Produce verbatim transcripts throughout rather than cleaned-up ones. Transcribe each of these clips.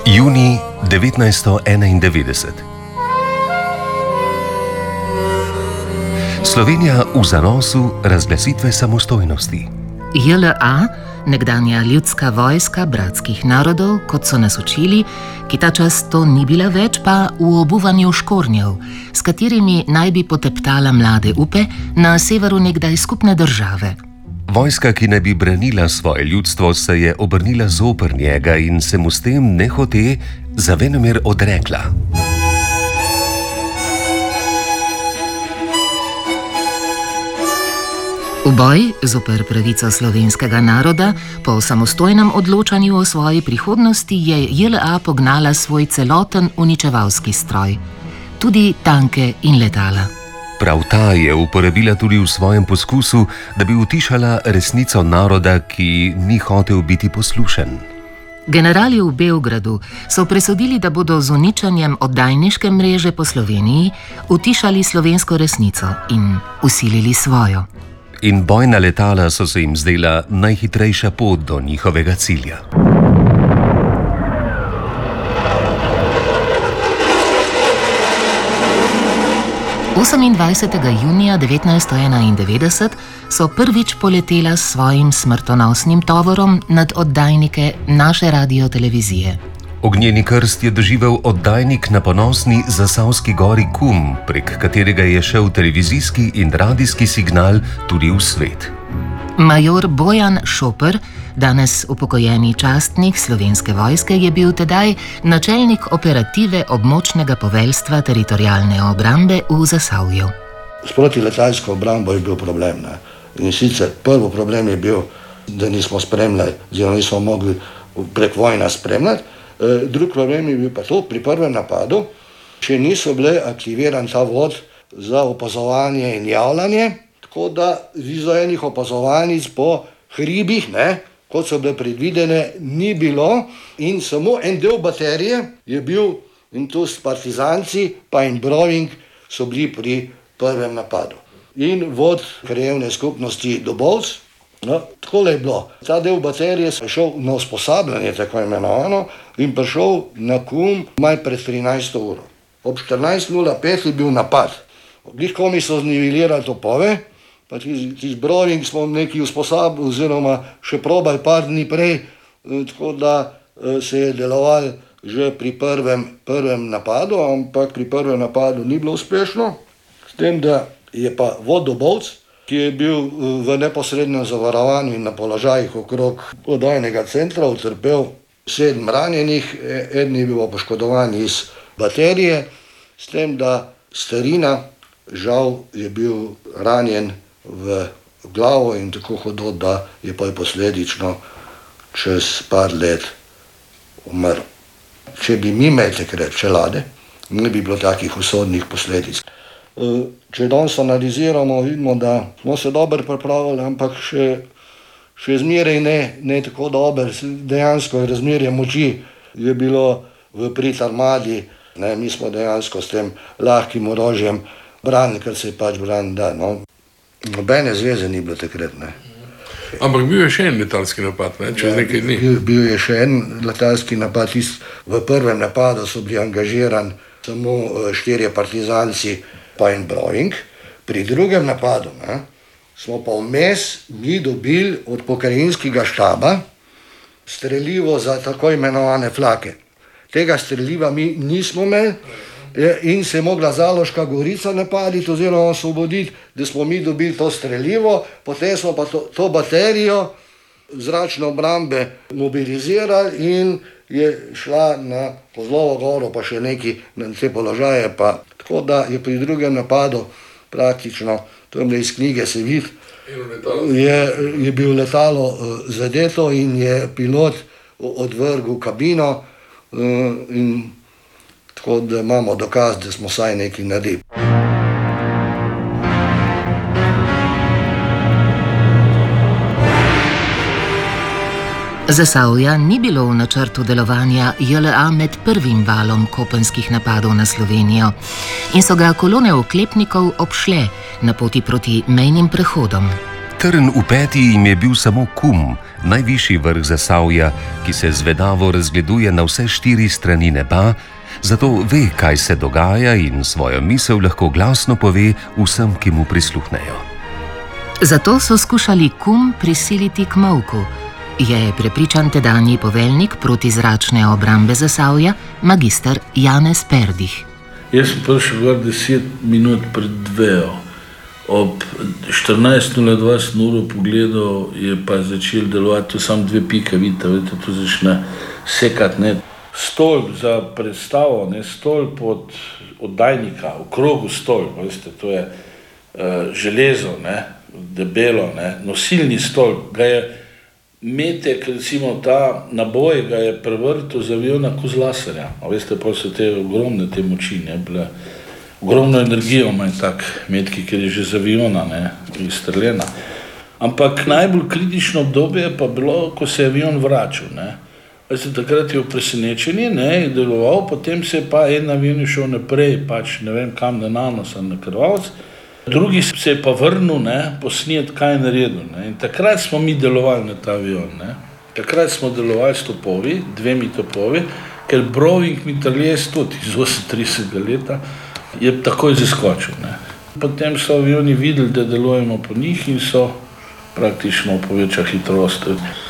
Junij devetnajststo enaindevetdeset. Slovenija v zanosu razglasitve samostojnosti. J L A, nekdanja ljudska vojska bratskih narodov, kot so nas učili, ki ta čas to ni bila več, pa v obuvanju škornjev, s katerimi naj bi poteptala mlade upe na severu nekdaj skupne države. Vojska, ki naj bi branila svoje ljudstvo, se je obrnila zoper njega in se mu s tem nehote za venomer odrekla. V boj zoper pravico slovenskega naroda po samostojnem odločanju o svoji prihodnosti je J L A pognala svoj celoten uničevalski stroj, tudi tanke in letala. Prav ta je uporabila tudi v svojem poskusu, da bi utišala resnico naroda, ki ni hotel biti poslušen. Generali v Beogradu so presodili, da bodo z uničenjem oddajniške mreže po Sloveniji utišali slovensko resnico in usilili svojo. In bojna letala so se jim zdela najhitrejša pot do njihovega cilja. osemindvajsetega junija devetnajststo enaindevetdeset so prvič poletela s svojim smrtonosnim tovorom nad oddajnike naše radiotelevizije. Ognjeni krst je doživel oddajnik na ponosni Zasavski gori Kum, prek katerega je šel televizijski in radijski signal tudi v svet. Major Bojan Šoper, danes upokojeni častnik Slovenske vojske, je bil tedaj načelnik operative območnega poveljstva teritorialne obrambe v Zasavju. S protiletalsko obrambo je bil problem. Ne? In sicer prvi problem je bil, da nismo spremljali, oziroma nismo mogli prek vojna spremljati. E, drugi problem je bil pa to, pri prvem napadu, če niso bile aktiviran ta vod za opazovanje in javljanje, tako da vizualnih opazovanjic po hribih, ne, kot so bile predvidene, ni bilo in samo en del baterije je bil, in to s partizanci pa in Browing so bili pri prvem napadu. In vod krajevne skupnosti Dobovc, no, takole je bilo. Ta del baterije je šel na usposabljanje, tako imenovano, in prišel na Kum maj pred trinajsto uro. Ob štirinajst nula pet je bil napad. Glihko mi so znivelirali topove, pa tisti Browing smo nekaj usposabili, oziroma še probali par dni prej, tako da se je delovalo že pri prvem, prvem napadu, ampak pri prvem napadu ni bilo uspešno. S tem, da je pa vod Dobovc, ki je bil v neposrednem zavarovanju in na položajih okrog oddajnega centra, utrpel sedem ranjenih, eden je bil poškodovan iz baterije, s tem, da Starina, žal, je bil ranjen v glavo in tako hudo, da je pa posledično čez par let umrl. Če bi mi imeli takrat čelade, ne bi bilo takih usodnih posledic. Če danes analiziramo, vidimo, da smo se dobro pripravili, ampak še, še zmeraj ne, ne tako dobro. Dejansko razmerje moči je bilo v prid armadi. Ne, mi smo dejansko s tem lahkim orožjem branili, kar se je pač branili da. No. Nobene zveze ni bilo takrat. Ne. Ampak bil je še en letalski napad, ne, čez ja, nekaj dni. Bil, bil je še en letalski napad. V prvem napadu so bili angažirani samo štirje partizanci pa in Browing. Pri drugem napadu, ne, smo pa vmes mi dobili od pokrajinskega štaba strelivo za tako imenovane flake. Tega streliva mi nismo imeli in se je mogla Zaloška Gorica napaditi oziroma osvoboditi, da smo mi dobili to strelivo, potem smo pa to, to baterijo zračne obrambe mobilizirali in je šla na Kozlovo goro, pa še neki na te položaje. Pa. Tako da je pri drugem napadu praktično, to je iz knjige se vidi, je, je bil letalo uh, zadeto in je pilot odvrgel kabino uh, in tako da imamo dokaz, da smo vsaj nekaj naredili. Zasavja ni bilo v načrtu delovanja J L A med prvim valom kopenskih napadov na Slovenijo in so ga kolone oklepnikov obšle na poti proti mejnim prehodom. Trn v peti jim je bil samo Kum, najvišji vrh Zasavja, ki se zvedavo razgleduje na vse štiri strani neba, zato ve, kaj se dogaja in svojo misel lahko glasno pove vsem, ki mu prisluhnejo. Zato so skušali Kum prisiliti k molku, je prepričan tedanji poveljnik protizračne obrambe Zasavja, magister Janez Perdih. Jaz sem prišel gor deset minut pred dvejo. Ob štirinajst nula dva sem uro pogledal, je pa začel delovati, to samo dve pika, vidite, vidite, to začne sekati, ne. Stolp za predstavo, ne, stolp od oddajnika, v krogu stolp, veste, to je uh, železo, ne, debelo, ne, nosilni stolp, ga je metek, recimo ta naboj, ga je prevrtel z aviona kot z laserja, a veste, pa so te ogromne te moči, ne, bile, ogromno energijo ima tak metki, ker je že z aviona, ne, izstreljena. Ampak najbolj kritično obdobje je pa bilo, ko se je avion vračal, ne. Veste, takrat je v presenečenje, ne, je deloval, potem se je pa en avion šel naprej, pač ne vem kam, na Nanos ali na Krvavec, drugi se je pa vrnil, ne, posnet, kaj je naredil, ne. In takrat smo mi delovali na ta avion, ne. Takrat smo delovali s topovi, dvemi topovi, ker Broving mitraljez tudi iz osemintridesetega leta je takoj zaskočil, ne. Potem so avioni videli, da delujemo po njih in so praktično povečali hitrost.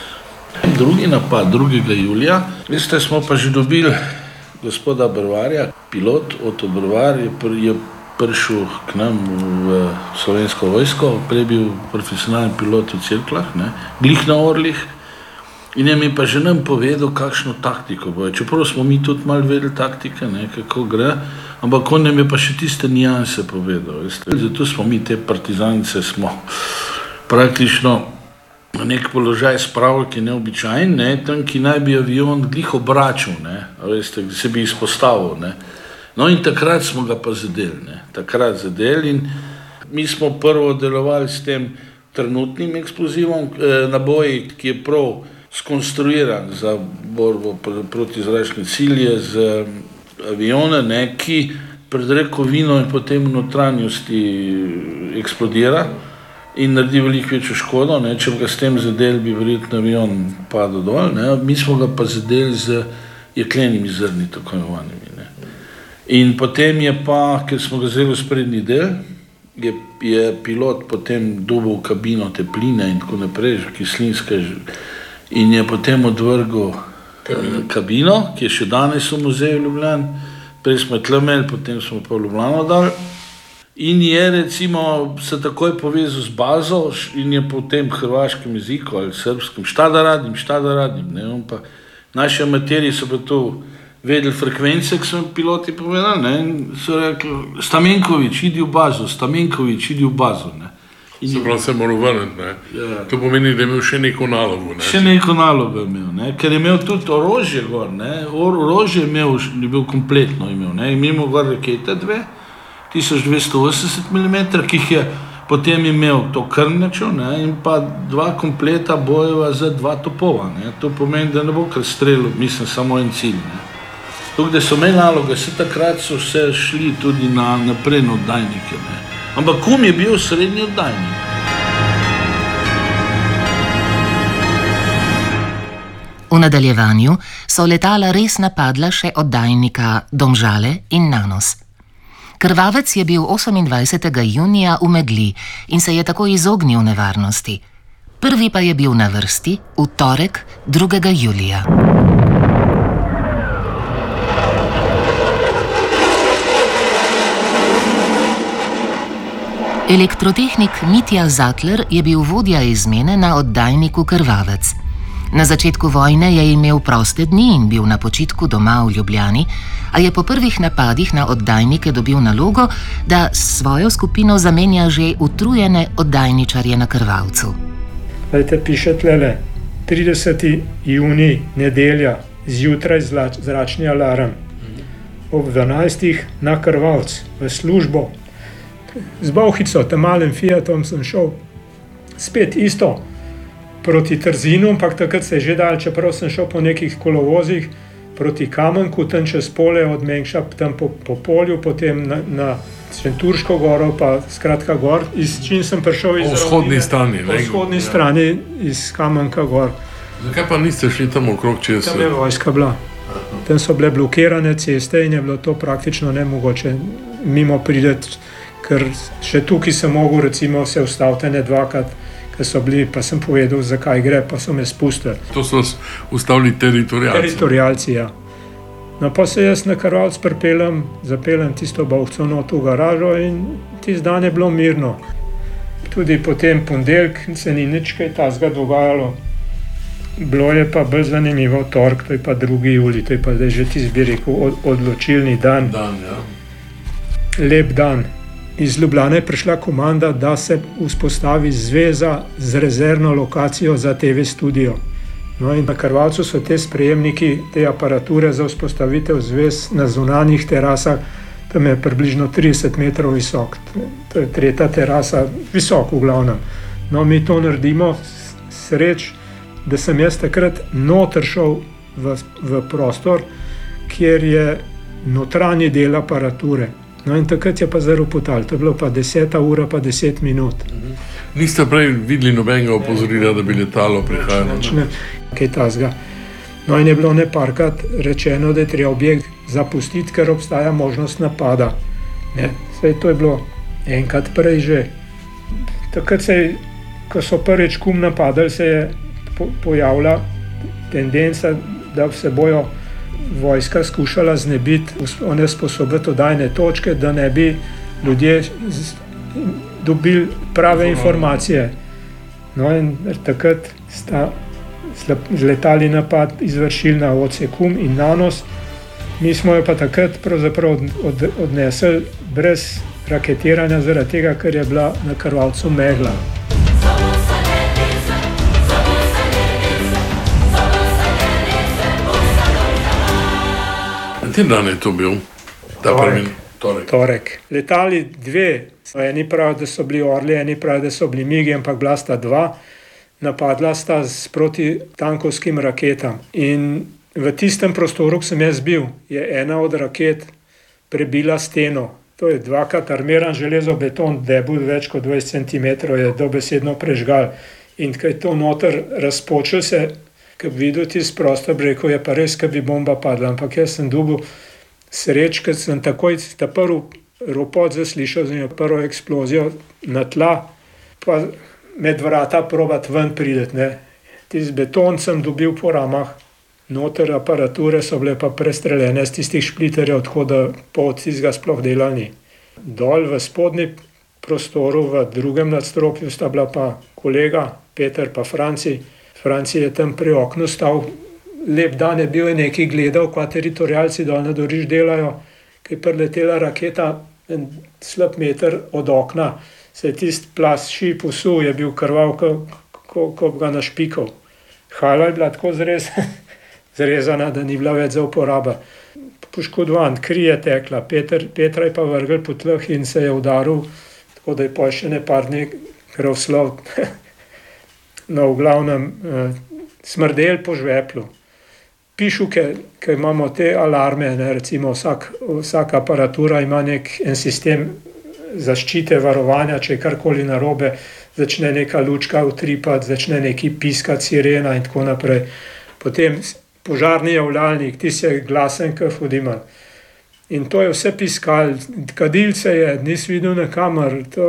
Drugi napad, drugega julija, veste, smo pa že dobili gospoda Brvarja, pilot Oto Brvar je, pr je prišel k nam v Slovensko vojsko, prej bil profesionalni pilot v Cerkljah, ne, glih na Orlih, in je mi pa že nam povedal, kakšno taktiko bojo. Čeprav smo mi tudi malo vedeli taktike, ne, kako gre, ampak on nam je pa še tiste nijanse povedal, veste. Zato smo mi te partizanice smo praktično na nek položaj spravili, ki je neobičajen, ne, tam, ki naj bi avion glih obračal, ne, veste, se bi izpostavil, ne. No in takrat smo ga pa zadeli, ne, takrat zadeli in mi smo prvo delovali s tem trenutnim eksplozivom, eh, naboji, ki je prav skonstruiran za borbo proti zračne cilje z avione, ne, ki predre kovino in potem v notranjosti eksplodira in naredi veliko večjo škodo, ne, če bi ga s tem zadeli, bi verjetno avion padel dol, ne, mi smo ga pa zadeli z jeklenimi zrni, tako imenovanimi, ne. In potem je pa, ker smo ga vzeli v sprednji del, je, je pilot potem dobil v kabino tepline in tako naprej, kislinske, in je potem odvrgel kabino, kabino ki je še danes v muzeju Ljubljan, prej smo tle imeli, potem smo pa v Ljubljano dali. In je recimo se takoj povezal z bazo in je po tem hrvaškem jeziku ali srpskem, šta da radim, šta da radim, ne, on pa naši amaterji so pa to vedeli frekvence, ki so piloti povedali, ne, in so rekli, Stamenković, idi v bazo, Stamenković, idi v bazo, ne. Se pravi, se moral vrniti, ne. Ja. To pomeni, da je imel še neko nalogo, ne. Še neko nalogo imel, ne, ker je imel tudi orožje gor, ne, orožje je imel, je bil kompletno imel, ne, imel gor rakete dve, tisoč dvesto osemdeset milimetrov, ki jih je potem imel to Krnečo, ne, in pa dva kompleta bojeva za dva topova, ne. To pomeni, da ne bo kar strelil, mislim, samo en cilj, ne. Tukaj, da so imeli naloge, se takrat so vse šli tudi na naprej na oddajnike, ne. Ampak Kum je bil srednji oddajnik. V nadaljevanju so letala res napadla še oddajnika Domžale in Nanos. Krvavec je bil osemindvajsetega junija v megli in se je tako izognil nevarnosti. Prvi pa je bil na vrsti v torek drugega julija. Elektrotehnik Mitja Zatler je bil vodja izmene na oddajniku Krvavec. Na začetku vojne je imel proste dni in bil na počitku doma v Ljubljani, a je po prvih napadih na oddajnike dobil nalogo, da s svojo skupino zamenja že utrujene oddajničarje na Krvavcu. Lejte, piše tlele, trideseti junij, nedelja, zjutraj zračni alarm. Ob dvanajstih na Krvavc, v službo. Z Bauhico, tem malim Fiatom sem šel spet isto proti Trzinu, ampak takrat se je že dal, čeprav sem šel po nekih kolovozih proti Kamenku, tam čez pole od Mengša, tam po, po polju, potem na, na Centurško goro, pa skratka gor, iz čim sem prišel iz Po vzhodni strani, po ne? vzhodni Ja. strani iz Kamenka gor. Zakaj pa niste šli tam okrog čez? Tam je vojska bila. Tam so bile blokirane ceste in je bilo to praktično nemogoče mimo prideti, ker še tukaj sem mogel recimo se ustaviti ne dvakrat, ker so bili, pa sem povedal, zakaj gre, pa so me spustili. To so vas ustavili teritorijalci. Teritorijalci, ja. No, pa se jaz na Krvavec pripeljem, zapeljem tisto bovco not v garažo in tisti dan je bilo mirno. Tudi potem ponedeljek se ni nič kaj takega dogajalo. Bilo je pa bolj zanimivo torek, to je pa drugi julij, to je pa zdaj že tisti, bi rekel, od, odločilni dan. Dan, ja. Lep dan. Iz Ljubljane je prišla komanda, da se vzpostavi zveza z rezervno lokacijo za te ve studio. No in na Krvavcu so te sprejemniki, te aparature za vzpostavitev zvez na zunanjih terasah, tam je približno trideset metrov visok. To je tretja terasa, visok v glavnem. No, mi to naredimo, sreč, da sem jaz takrat noter šel v, v prostor, kjer je notranji del aparature. No in takrat je pa zaropotal, to je bilo pa deseta ura pa deset minut. Niste prej videli nobenega opozorila, da bi letalo prihajalo? Nič ne, kaj tasga. No in je bilo neparkrat rečeno, da je treba objekt zapustiti, ker obstaja možnost napada. Ne, saj to je bilo enkrat prej že. Takrat se je, ko so prvič kum napadali, se je po, pojavila tendenca, da se bojo vojska skušala znebiti, onesposobiti oddajne točke, da ne bi ljudje z, dobili prave informacije. No in takrat sta z letali napad izvršili na O C Kum in Nanos. Mi smo jo pa takrat pravzaprav od, od, odnesli brez raketiranja, zaradi tega, ker je bila na Krvavcu megla. Kateri dan je to bil? Ta prvi torek. Torek. Letali dve, eni pravijo, da so bili orli, eni pravijo, da so bili migi, ampak bila sta dva. Napadla sta s protitankovskim raketam. In v tistem prostoru, ki sem jaz bil, je ena od raket prebila steno. To je dvakrat armiran železobeton, debel več kot dvajset centimetrov, je dobesedno prežgal. In ko je to noter razpočil se, ko bi videl tisti prostor, bi rekel, je pa res, ko bi bomba padla. Ampak jaz sem dobil sreč, ker sem takoj ta prvi ropot zaslišal, z njo prvo eksplozijo na tla, pa med vrata probati ven prideti, ne. Tisti beton sem dobil po ramah, noter aparature so bile pa prestreljene z tistih špliterjev, tako da pol tistega sploh delali ni. Dol v spodnji prostoru, v drugem nadstropju sta bila pa kolega, Peter pa Franci. Franci je tam pri oknu stal, lep dan je bil, je nekaj gledal, kva teritorijalci dol na dvorišču delajo, ko je priletela raketa en slab meter od okna, se je tisti plast šip usul, je bil krvav, ko, ko, ko ga našpikal. Hala je bila tako zrez, zrezana, da ni bila več za uporaba. Poškodovan, kri je tekla, Peter, Petra je pa vrgel po tleh in se je udaril, tako da je pol še ne par dni krvslov. No, v glavnem, eh, smrdel po žveplu. Pišuke, ki imamo te alarme, ne, recimo vsak, vsaka aparatura ima nek en sistem zaščite, varovanja, če je karkoli narobe, začne neka lučka utripati, začne neki piskati sirena in tako naprej. Potem požarni javljalnik, ti se je glasen, kot hudiman. In to je vse piskal, kadilce je, nisi videl na kamer, to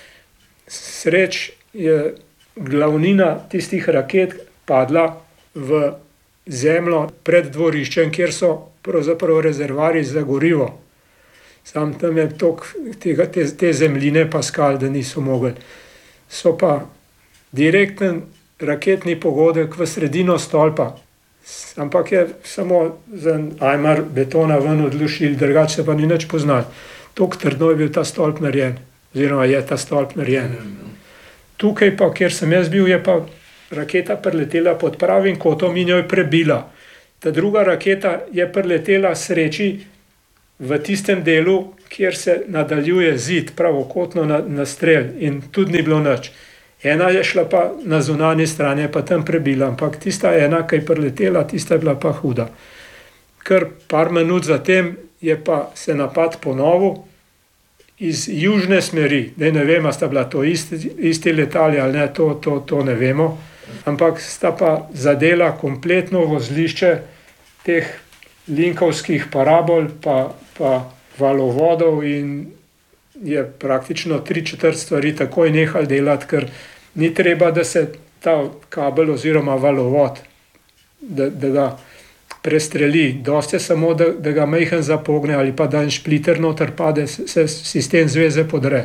sreč je glavnina tistih raket padla v zemljo pred dvoriščem, kjer so pravzaprav rezervari za gorivo. Sam tam je tok tega, te, te zemljine pa skal, da niso mogli. So pa direkten raketni pogodek v sredino stolpa, ampak je samo za en ajmar betona ven odlušil, drugače se pa ni nič poznal. Tok trdno je bil ta stolp narejen, oziroma je ta stolp narejen. Tukaj pa, kjer sem jaz bil, je pa raketa preletela pod pravim kotom in jo je prebila. Ta druga raketa je preletela sreči v tistem delu, kjer se nadaljuje zid, pravokotno na, na strel in tudi ni bilo nič. Ena je šla pa na zunanji strani, pa tam prebila, ampak tista ena, ki je preletela, tista je bila pa huda. Ker par minut zatem je pa se napad ponovil iz južne smeri, da ne vem, a sta bila to isti, isti letali ali ne, to, to, to ne vemo, ampak sta pa zadela kompletno vozlišče teh linkovskih parabol pa, pa valovodov in je praktično tri četrt stvari takoj nehal delati, ker ni treba, da se ta kabel oziroma valovod, da, da ga prestreli. Dosti je samo, da, da ga majhen zapogne ali pa da en špliter noter pade, se sistem zveze podre.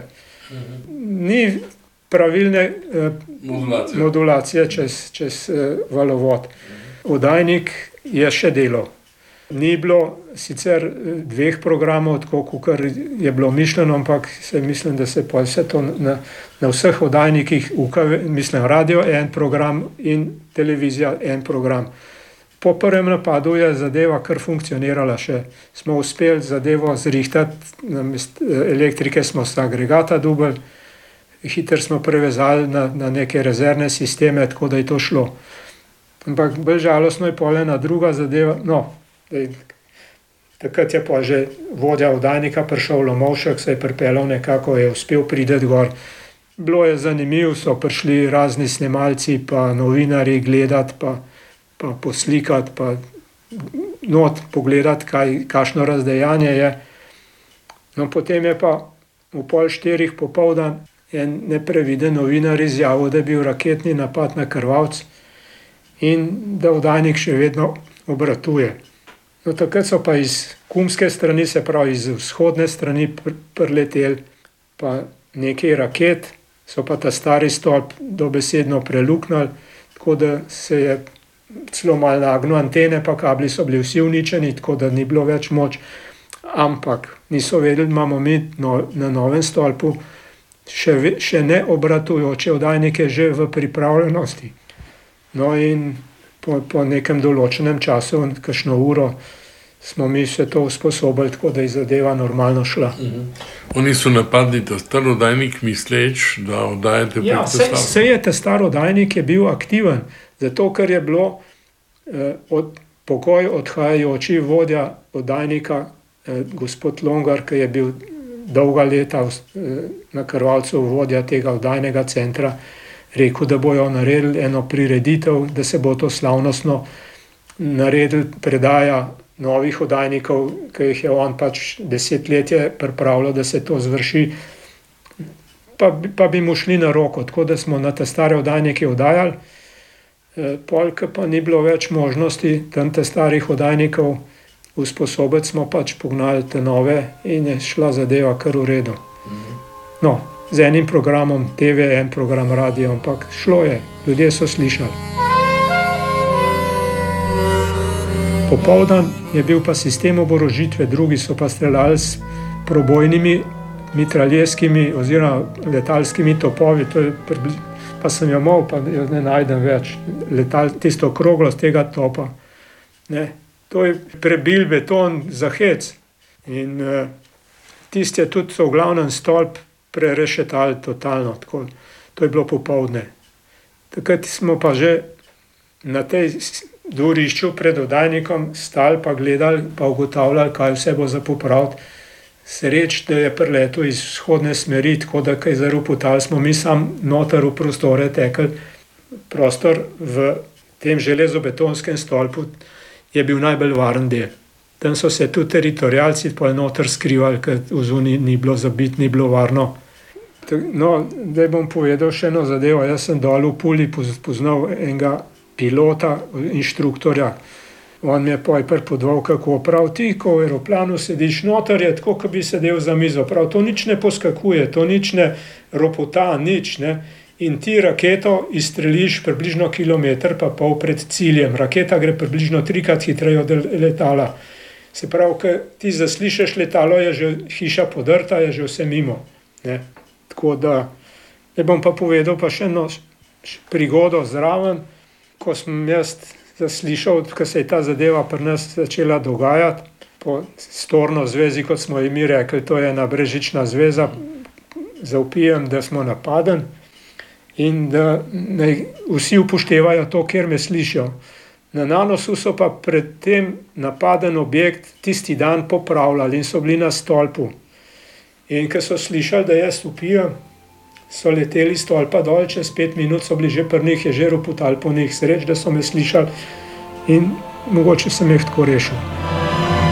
Ni pravilne eh, modulacije, modulacije čez, čez eh, valovod. Oddajnik je še delal. Ni bilo sicer dveh programov, tako kot je bilo mišljeno, ampak se mislim, da se pa vse to na, na vseh oddajnikih, U K V, mislim, radio en program in televizija en program. Po prvem napadu je zadeva kar funkcionirala še. Smo uspeli zadevo zrihtati, elektrike smo s agregata dubli, hitro smo prevezali na, na neke rezervne sisteme, tako da je to šlo. Ampak bolj žalostno je pol ena druga zadeva, no, dej, takrat je pa že vodja oddajnika prišel Lomovšek, se je pripeljal nekako, je uspel prideti gor. Bilo je zanimivo, so prišli razni snemalci pa novinarji gledati, pa pa poslikati, pa not pogledati, kaj, kakšno razdejanje je. No, potem je pa v pol štirih popoldan en nepreviden novinar izjavil, da je bil raketni napad na Krvavec in da oddajnik še vedno obratuje. No, takrat so pa iz kumske strani, se pravi iz vzhodne strani pr- prleteli pa nekaj raket, so pa ta stari stolp dobesedno preluknili, tako da se je celo malo nagnil antene, pa kabli so bili vsi uničeni, tako da ni bilo več moč, ampak niso vedeli, imamo mi no, na novem stolpu še, še ne obratujoče oddajnike že v pripravljenosti. No in po, po nekem določenem času, kakšno uro, smo mi se to usposobili, tako da je zadeva normalno šla. Mhm. Oni so napadli ta star oddajnik, misleč, da oddajate prek ja, se, se je ta star oddajnik je bil aktiven, zato ker je bilo eh, od, pokoj odhajajoči vodja oddajnika, eh, gospod Longar, ki je bil dolga leta eh, na Krvavcu vodja tega oddajnega centra, rekel, da bojo naredili eno prireditev, da se bo to slavnostno naredil predaja novih oddajnikov, ki jih je on pač desetletje pripravljal, da se to zvrši, pa, pa bi mu šli na roko, tako da smo na te stare oddajnike oddajali. Polk pa ni bilo več možnosti tam te starih oddajnikov usposobiti, smo pač pognali te nove in je šla zadeva kar v redu. No, z enim programom T V, en program radio, ampak šlo je, ljudje so slišali. Popoldan je bil pa sistem oborožitve, drugi so pa streljali s probojnimi mitraljeskimi oziroma letalskimi topovi, to je približno, pa sem jo imel, pa jo ne najdem več, letal, tisto okroglost tega topa. Ne, to je prebil beton za hec in uh, tisti je tudi so v glavnem stolp prerešetali totalno, tako, to je bilo popoldne. Takrat smo pa že na tej dvorišču pred oddajnikom stali pa gledali, pa ugotavljali, kaj vse bo za popraviti. Sreč, da je priletel iz vzhodne smeri, tako da kaj zarupotali smo mi sam noter v prostore tekli. Prostor v tem železobetonskem stolpu je bil najbolj varen del. Tam so se tudi teritorialci pol noter skrivali, ker v zuniji ni bilo zabit, ni bilo varno. No, zdaj bom povedal še eno zadevo. Jaz sem dol v Puli poznal enega pilota, inštruktorja. On mi je poj prepodval, kako prav ti, ko v aeroplanu sediš noter, je tako, ko bi sedel za mizo. Prav, to nič ne poskakuje, to nič ne ropota, nič, ne. In ti raketo izstreliš približno kilometer pa pol pred ciljem. Raketa gre približno trikrat hitreje od letala. Se pravi, ko ti zaslišeš letalo, je že hiša podrta, je že vse mimo, ne. Tako da, ne bom pa povedal pa še eno prigodo zraven, ko sem jaz zaslišal, ko se je ta zadeva pri nas začela dogajati, po storno zvezi, kot smo jim mi rekli, to je ena brežična zveza, zavpijem, da smo napaden in da naj vsi upoštevajo to, kjer me slišijo. Na Nanosu so pa pred tem napaden objekt tisti dan popravljali in so bili na stolpu. In ko so slišali, da jaz upijem, so leteli stolpa dol, čez pet minut so bili že pri njih, je že ropotali po njih, sreč, da so me slišali in mogoče sem jih tako rešil.